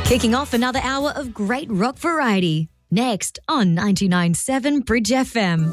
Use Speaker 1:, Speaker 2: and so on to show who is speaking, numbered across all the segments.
Speaker 1: Kicking off another hour of great rock variety. Next on 99.7 Bridge FM.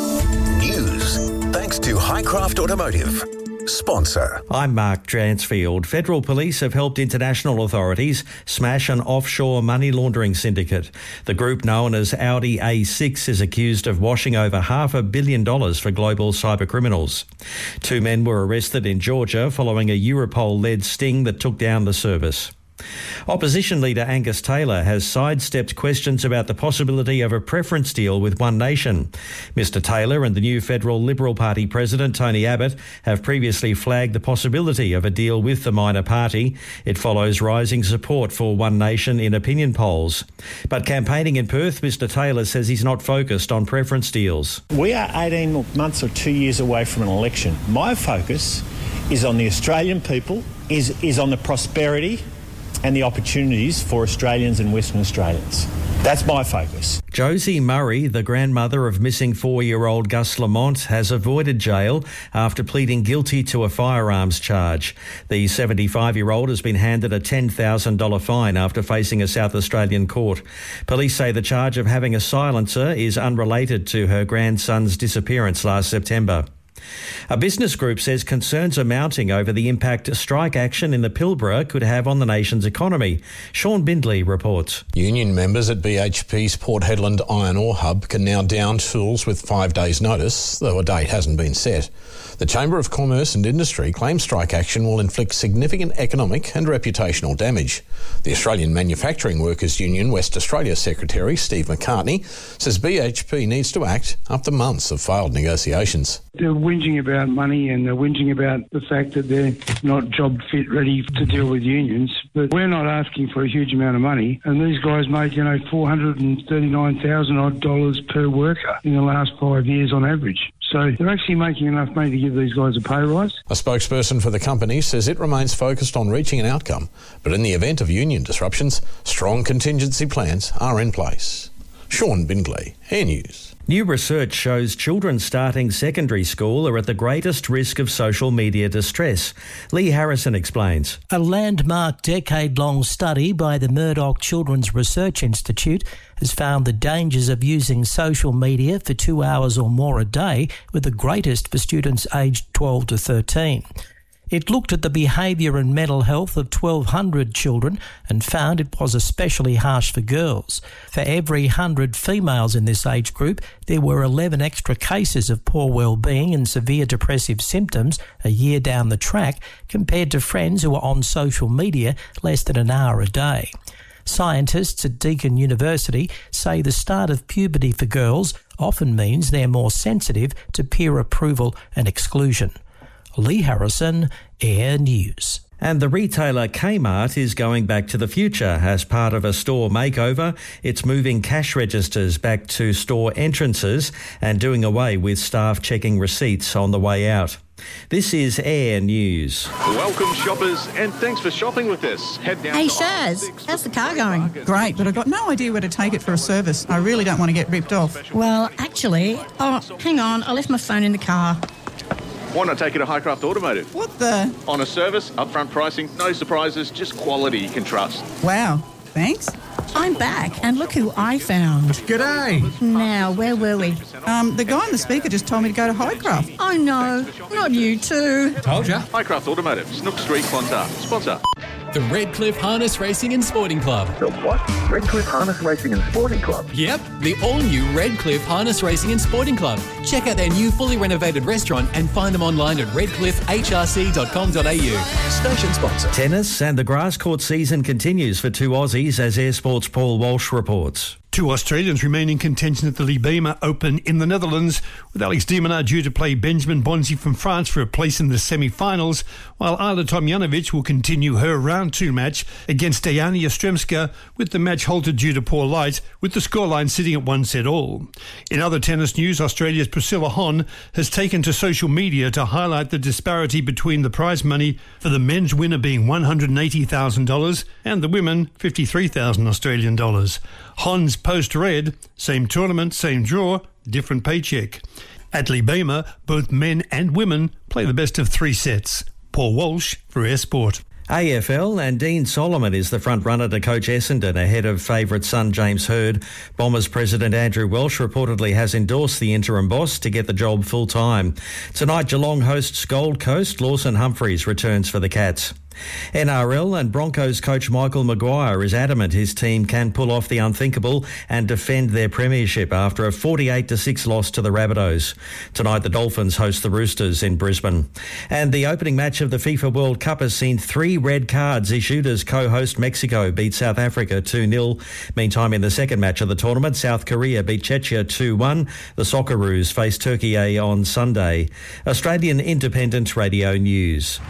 Speaker 2: News, thanks to Highcraft Automotive. Sponsor.
Speaker 3: I'm Mark Dransfield. Federal police have helped international authorities smash an offshore money laundering syndicate. The group, known as Audi A6, is accused of washing over $500 million for global cybercriminals. 2 men were arrested in Georgia following a Europol-led sting that took down the service. Opposition leader Angus Taylor has sidestepped questions about the possibility of a preference deal with One Nation. Mr Taylor and the new federal Liberal Party president Tony Abbott have previously flagged the possibility of a deal with the minor party. It follows rising support for One Nation in opinion polls. But campaigning in Perth, Mr Taylor says he's not focused on preference deals.
Speaker 4: We are 18 months or 2 years away from an election. My focus is on the Australian people, is on the prosperity and the opportunities for Australians and Western Australians. That's my focus.
Speaker 3: Josie Murray, the grandmother of missing 4-year-old Gus Lamont, has avoided jail after pleading guilty to a firearms charge. The 75-year-old has been handed a $10,000 fine after facing a South Australian court. Police say the charge of having a silencer is unrelated to her grandson's disappearance last September. A business group says concerns are mounting over the impact strike action in the Pilbara could have on the nation's economy. Sean Bindley reports.
Speaker 5: Union members at BHP's Port Hedland Iron Ore Hub can now down tools with 5 days' notice, though a date hasn't been set. The Chamber of Commerce and Industry claims strike action will inflict significant economic and reputational damage. The Australian Manufacturing Workers Union West Australia Secretary Steve McCartney says BHP needs to act after months of failed negotiations.
Speaker 6: They're whinging about money and they're whinging about the fact that they're not job fit ready to deal with unions. But we're not asking for a huge amount of money. And these guys made, $439,000 odd per worker in the last 5 years on average. So they're actually making enough money to give these guys a pay rise.
Speaker 5: A spokesperson for the company says it remains focused on reaching an outcome, but in the event of union disruptions, strong contingency plans are in place. Sean Bindley, Air News.
Speaker 3: New research shows children starting secondary school are at the greatest risk of social media distress. Lee Harrison explains.
Speaker 7: A landmark decade-long study by the Murdoch Children's Research Institute has found the dangers of using social media for 2 hours or more a day were the greatest for students aged 12 to 13. It looked at the behaviour and mental health of 1,200 children and found it was especially harsh for girls. For every 100 females in this age group, there were 11 extra cases of poor well-being and severe depressive symptoms a year down the track compared to friends who were on social media less than an hour a day. Scientists at Deakin University say the start of puberty for girls often means they're more sensitive to peer approval and exclusion. Lee Harrison, Air News.
Speaker 3: And the retailer Kmart is going back to the future. As part of a store makeover, it's moving cash registers back to store entrances and doing away with staff checking receipts on the way out. This is Air News.
Speaker 8: Welcome, shoppers, and thanks for shopping with us. Head down.
Speaker 9: Hey, Shaz, how's the car going?
Speaker 10: Great, but I've got no idea where to take it for a service. I really don't want to get ripped off.
Speaker 9: Well, actually, hang on, I left my phone in the car.
Speaker 8: Why not take it to Highcraft Automotive?
Speaker 10: What the?
Speaker 8: On a service, upfront pricing, no surprises, just quality you can trust.
Speaker 10: Wow, thanks.
Speaker 9: I'm back, and look who I found.
Speaker 11: G'day.
Speaker 9: Now, where were we?
Speaker 10: The guy on the speaker just told me to go to Highcraft.
Speaker 9: Oh, no, not you too.
Speaker 11: Told ya.
Speaker 8: Highcraft Automotive, Snook Street, Clontarf. Sponsor.
Speaker 12: The Redcliffe Harness Racing and Sporting Club.
Speaker 13: The what? Redcliffe Harness Racing and Sporting Club?
Speaker 12: Yep, the all-new Redcliffe Harness Racing and Sporting Club. Check out their new fully renovated restaurant and find them online at redcliffehrc.com.au.
Speaker 2: Station sponsor.
Speaker 3: Tennis and the grass court season continues for 2 Aussies, as Air Sport's Paul Walsh reports.
Speaker 14: 2 Australians remain in contention at the Libema Open in the Netherlands, with Alex de Minaur due to play Benjamin Bonzi from France for a place in the semi-finals, while Ayla Tomljanovic will continue her round 2 match against Diana Yastremska, with the match halted due to poor light, with the scoreline sitting at 1-all. In other tennis news, Australia's Priscilla Hon has taken to social media to highlight the disparity between the prize money for the men's winner being $180,000 and the women $53,000 Australian dollars. Hon's post read, same tournament, same draw, different paycheck. At Libema, both men and women play the best of 3 sets. Paul Walsh for Air Sport.
Speaker 3: AFL, and Dean Solomon is the front runner to coach Essendon ahead of favourite son James Hird. Bombers president Andrew Welsh reportedly has endorsed the interim boss to get the job full time. Tonight Geelong hosts Gold Coast. Lawson Humphreys returns for the Cats. NRL and Broncos coach Michael Maguire is adamant his team can pull off the unthinkable and defend their premiership after a 48-6 loss to the Rabbitohs. Tonight the Dolphins host the Roosters in Brisbane. And the opening match of the FIFA World Cup has seen 3 red cards issued as co-host Mexico beat South Africa 2-0. Meantime, in the second match of the tournament, South Korea beat Czechia 2-1. The Socceroos face Turkey on Sunday. Australian Independent Radio News.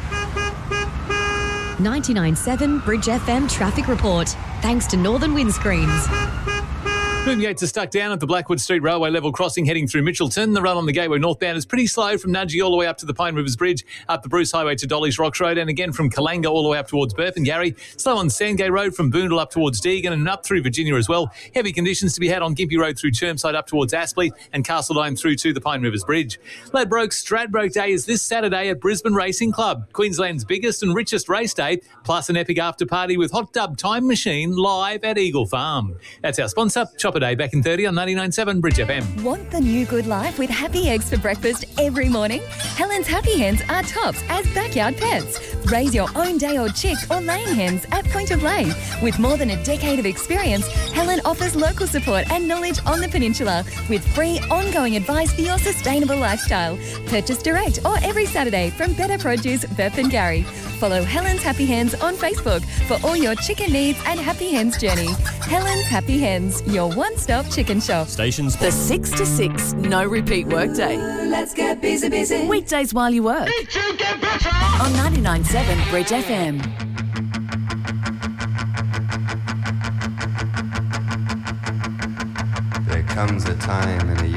Speaker 1: 99.7 Bridge FM traffic report. Thanks to Northern Windscreens.
Speaker 12: Boom gates are stuck down at the Blackwood Street Railway level crossing heading through Mitchelton. The run on the Gateway northbound is pretty slow from Nudgee all the way up to the Pine Rivers Bridge, up the Bruce Highway to Dolly's Rocks Road, and again from Kalanga all the way up towards Burpengary. Slow on Sandgate Road from Boondall up towards Deagon and up through Virginia as well. Heavy conditions to be had on Gympie Road through Chermside up towards Aspley and Castledine through to the Pine Rivers Bridge. Ladbroke-Stradbroke Day is this Saturday at Brisbane Racing Club, Queensland's biggest and richest race day, plus an epic after party with Hot Dub Time Machine live at Eagle Farm. That's our sponsor, Chopper Day, back in 30 on 99.7 Bridge FM.
Speaker 11: Want the new good life with happy eggs for breakfast every morning? Helen's Happy Hens are tops as backyard pets. Raise your own day-old chicks or laying hens at point of lay. With more than a decade of experience, Helen offers local support and knowledge on the peninsula with free ongoing advice for your sustainable lifestyle. Purchase direct or every Saturday from Better Produce, Burpengary. Follow Helen's Happy Hens on Facebook for all your chicken needs and Happy Hens journey. Helen's Happy Hens, your one-stop chicken shop.
Speaker 15: Stations. The 6 to 6, no repeat workday.
Speaker 16: Let's get busy, busy.
Speaker 15: Weekdays while you work.
Speaker 16: Need to get better.
Speaker 15: On 99.7 Bridge FM.
Speaker 17: There comes a time in a